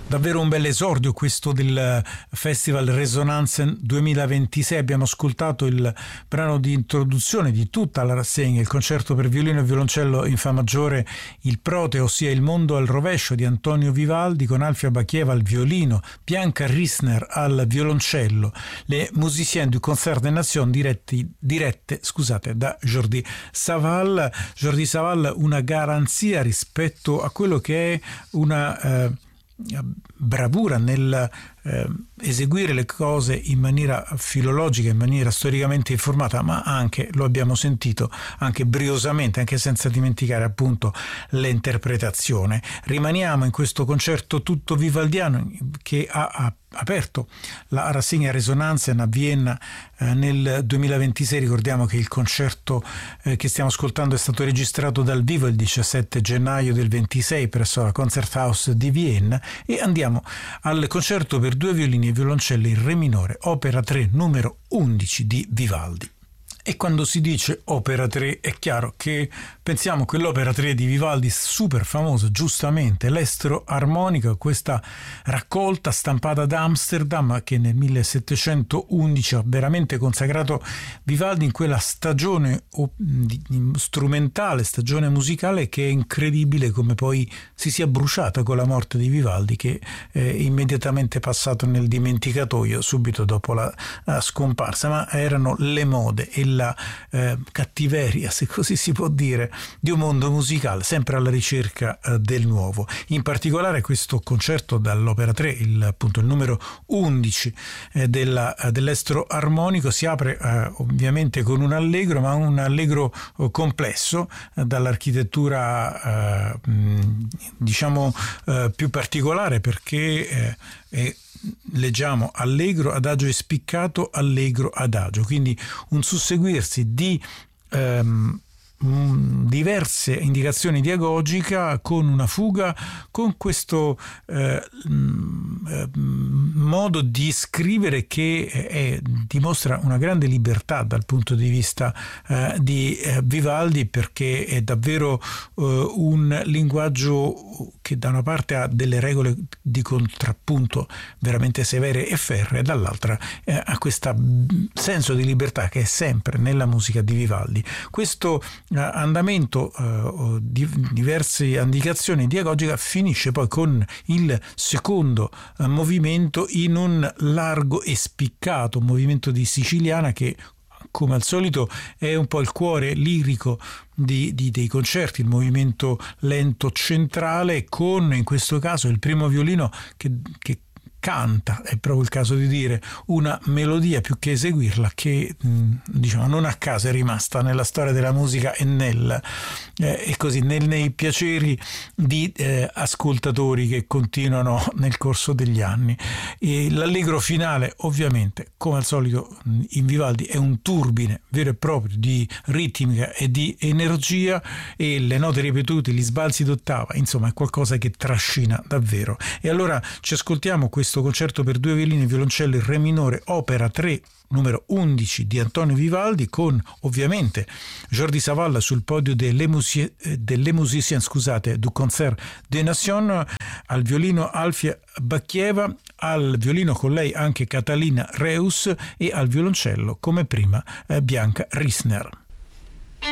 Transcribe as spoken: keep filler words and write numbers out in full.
Davvero un bel esordio questo del Festival Resonanze duemilaventisei. Abbiamo ascoltato il brano di introduzione di tutta la rassegna, il concerto per violino e violoncello in fa maggiore, il Prote, ossia Il mondo al rovescio di Antonio Vivaldi, con Alfia Bachieva al violino, Bianca Risner al violoncello, le Musiciens du Concert des Nations diretti, dirette scusate, da Jordi Savall. Jordi Savall, una garanzia rispetto a quello che è una eh, bravura nel eh, eseguire le cose in maniera filologica, in maniera storicamente informata, ma anche, lo abbiamo sentito, anche briosamente, anche senza dimenticare appunto l'interpretazione. Rimaniamo in questo concerto tutto vivaldiano che ha, ha aperto la rassegna Resonanze a Vienna eh, nel duemilaventisei. Ricordiamo che il concerto eh, che stiamo ascoltando è stato registrato dal vivo il diciassette gennaio del ventisei presso la Konzerthaus di Vienna, e andiamo al concerto per due violini e violoncelli in re minore, opera tre numero undici di Vivaldi. E quando si dice opera tre è chiaro che pensiamo che l'opera tre di Vivaldi, super famosa, giustamente, l'Estro Armonica, questa raccolta stampata ad Amsterdam che nel millesettecentoundici ha veramente consacrato Vivaldi in quella stagione strumentale, stagione musicale che è incredibile come poi si sia bruciata con la morte di Vivaldi, che è immediatamente passato nel dimenticatoio subito dopo la, la scomparsa, ma erano le mode e la eh, cattiveria, se così si può dire, di un mondo musicale sempre alla ricerca eh, del nuovo. In particolare questo concerto dall'opera tre, il, appunto il numero undici eh, della, eh, dell'Estro Armonico, si apre eh, ovviamente con un allegro, ma un allegro eh, complesso eh, dall'architettura eh, diciamo eh, più particolare, perché eh, è leggiamo allegro, adagio e spiccato, allegro, adagio, quindi un susseguirsi di ehm, diverse indicazioni di agogica con una fuga, con questo eh, modo di scrivere che è, dimostra una grande libertà dal punto di vista eh, di eh, Vivaldi, perché è davvero eh, un linguaggio che da una parte ha delle regole di contrappunto veramente severe e ferree, dall'altra eh, ha questo senso di libertà che è sempre nella musica di Vivaldi. Questo andamento eh, di diverse indicazioni di agogica finisce poi con il secondo eh, movimento in un largo e spiccato movimento di siciliana che, come al solito, è un po' il cuore lirico di, di, dei concerti, il movimento lento centrale, con in questo caso il primo violino che, che canta, è proprio il caso di dire, una melodia più che eseguirla, che diciamo non a caso è rimasta nella storia della musica e nel eh, e così nel, nei piaceri di eh, ascoltatori che continuano nel corso degli anni. E l'allegro finale, ovviamente, come al solito in Vivaldi, è un turbine vero e proprio di ritmica e di energia, e le note ripetute, gli sbalzi d'ottava, insomma è qualcosa che trascina davvero. E allora ci ascoltiamo questo questo concerto per due violini e violoncello in re minore, opera tre numero undici di Antonio Vivaldi, con ovviamente Jordi Savall sul podio delle Musi- delle Musiciens scusate, du Concert des Nations, al violino Alfia Bachieva, al violino con lei anche Catalina Reus, e al violoncello come prima eh, Bianca Risner.